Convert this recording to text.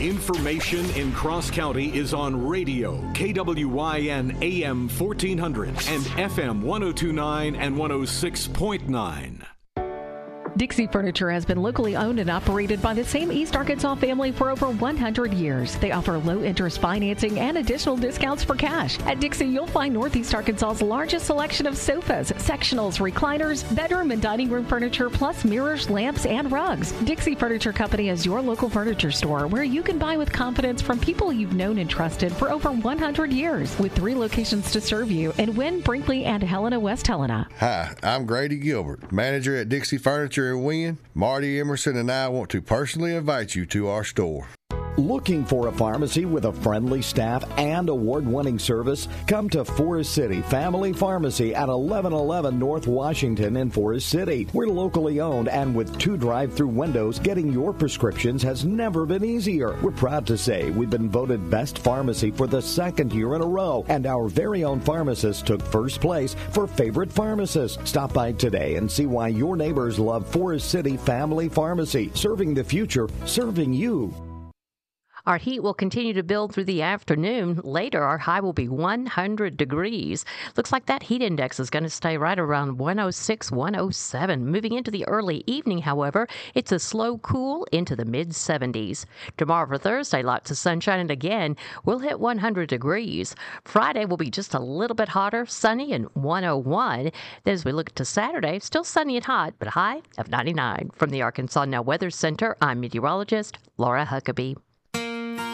Information in Cross County is on radio, KWYN AM 1400 and FM 1029 and 106.9. Dixie Furniture has been locally owned and operated by the same East Arkansas family for over 100 years. They offer low-interest financing and additional discounts for cash. At Dixie, you'll find Northeast Arkansas's largest selection of sofas, sectionals, recliners, bedroom and dining room furniture, plus mirrors, lamps, and rugs. Dixie Furniture Company is your local furniture store where you can buy with confidence from people you've known and trusted for over 100 years, with 3 locations to serve you in Wynn, Brinkley, and Helena, West Helena. Hi, I'm Grady Gilbert, manager at Dixie Furniture in Wynn. Marty Emerson and I want to personally invite you to our store. Looking for a pharmacy with a friendly staff and award-winning service? Come to Forest City Family Pharmacy at 1111 North Washington in Forest City. We're locally owned, and with 2 drive-through windows, getting your prescriptions has never been easier. We're proud to say we've been voted best pharmacy for the 2nd year in a row, and our very own pharmacist took first place for favorite pharmacist. Stop by today and see why your neighbors love Forest City Family Pharmacy. Serving the future, serving you. Our heat will continue to build through the afternoon. Later, our high will be 100 degrees. Looks like that heat index is going to stay right around 106, 107. Moving into the early evening, however, it's a slow cool into the mid-70s. Tomorrow for Thursday, lots of sunshine, and again, we'll hit 100 degrees. Friday will be just a little bit hotter, sunny, and 101. Then as we look to Saturday, still sunny and hot, but a high of 99. From the Arkansas Now Weather Center, I'm meteorologist Laura Huckabee.